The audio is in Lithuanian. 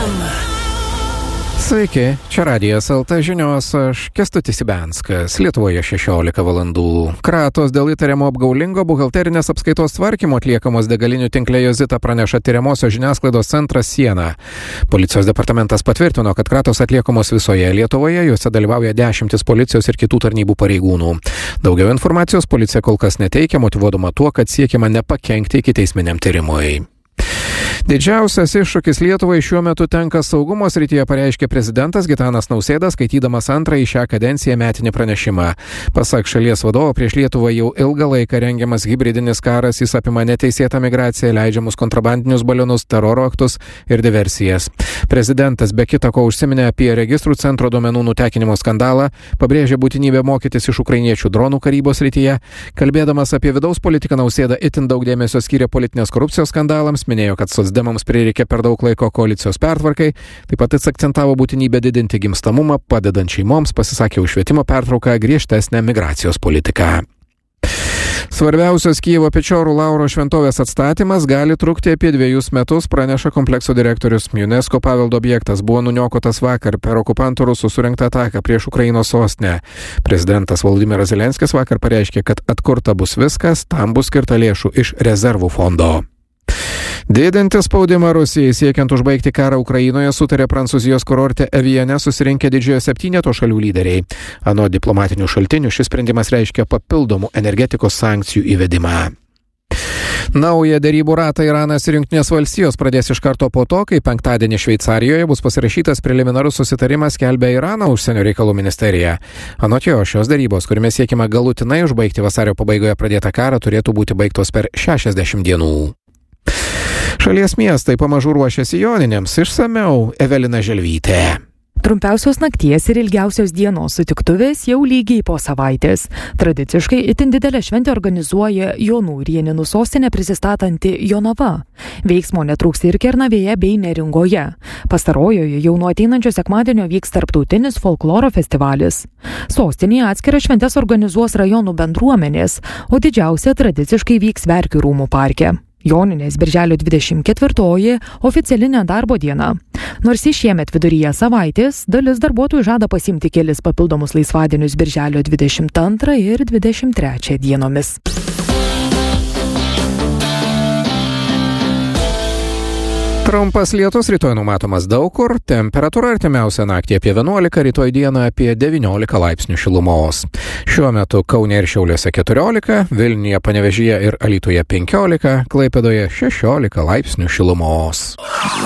Sveiki, čia Radijas LT žinios, aš Kęstutis Ibenskas, Lietuvoje 16 valandų. Kratos dėl įtariamo apgaulingo buhalterinės apskaitos tvarkymo atliekamos degalinių tinkle Jozita praneša tyriamosios žiniasklaidos centras Siena. Policijos departamentas patvirtino, kad kratos atliekamos visoje Lietuvoje, juose dalyvauja 10 policijos ir kitų tarnybų pareigūnų. Daugiau informacijos policija kol kas neteikia, motyvuodama tuo, kad siekiama nepakenkti ikiteisminiam tyrimui. Didžiausias iššūkis Lietuvai šiuo metu tenka saugumo srityje, pareiškė prezidentas Gitanas Nausėda, skaitydamas antrąjį šią kadenciją metinį pranešimą. Pasak šalies vadovo, prieš Lietuvą jau ilgą laiką rengiamas hybridinis karas, jis apima neteisėtą migraciją, leidžiamus kontrabandinius balionus, teroro aktus ir diversijas. Prezidentas be kita ko užsiminė apie registrų centro duomenų nutekinimo skandalą, pabrėžė būtinybę mokytis iš ukrainiečių dronų karybos srityje. Kalbėdamas apie vidaus politiką, Nausėda itin daug dėmesio skyrė politinės korupcijos skandalams, minėjo, kad socdemams prireikė per daug laiko koalicijos pertvarkai, taip pat jis akcentavo būtinybę didinti gimstamumą, padedant šeimoms, pasisakė už švietimo pertrauką, griežtesnę migracijos politiką. Svarbiausios Kijevo Pečorų Lauro šventovės atstatymas gali trukti apie 2 metus, praneša komplekso direktorius. UNESCO paveldo objektas buvo nuniokotas vakar per okupantų rusų surengtą ataką prieš Ukrainos sostinę. Prezidentas Volodymyras Zelenskis vakar pareiškė, kad atkurta bus viskas, tam bus skirta lėšų iš rezervų fondo. Didinti spaudimą Rusijai siekiant užbaigti karą Ukrainoje sutarė Prancūzijos kurorte Eviane susirinkę didžiojo 7 šalių lyderiai. Anot diplomatinių šaltinių šis sprendimas reiškia papildomų energetikos sankcijų įvedimą. Naują derybų ratą Iranas ir Jungtinės valstijos pradės iš karto po to, kai penktadienį Šveicarijoje bus pasirašytas preliminarus susitarimas, skelbia Irano užsienio reikalų ministerija. Anot jo, šios derybos, kuriamis siekima galutinai užbaigti vasario pabaigoje pradėtą karą, turėtų būti baigtos per 60 dienų. Šalies miestai pamažu ruošiasi joninėms, išsamiau Evelina Želvytė. Trumpiausios nakties ir ilgiausios dienos sutiktuvės jau lygiai po savaitės. Tradiciškai itin didelę šventę organizuoja Jonų ir Jėninų sostinę prisistatanti Jonava. Veiksmo netrūks ir Kernavėje bei Neringoje. Pastarojoje jau nuo ateinančio sekmadienio vyks tarptautinis folkloro festivalis. Sostinėje atskiras šventes organizuos rajonų bendruomenės, o didžiausia tradiciškai vyks Verkių rūmų parke. Joninės birželio 24-oji oficiali nedarbo diena. Nors šiemet viduryje savaitės, dalis darbuotojų žada pasiimti kelis papildomus laisvadienius birželio 22 ir 23 dienomis. Trumpas lietus rytoj numatomas daug kur, temperatūra artimiausią naktį apie 11, rytoj dieną apie 19 laipsnių šilumos. Šiuo metu Kaune ir Šiauliuose 14, Vilniuje, Panevėžyje ir Alytuje 15, Klaipėdoje 16 laipsnių šilumos.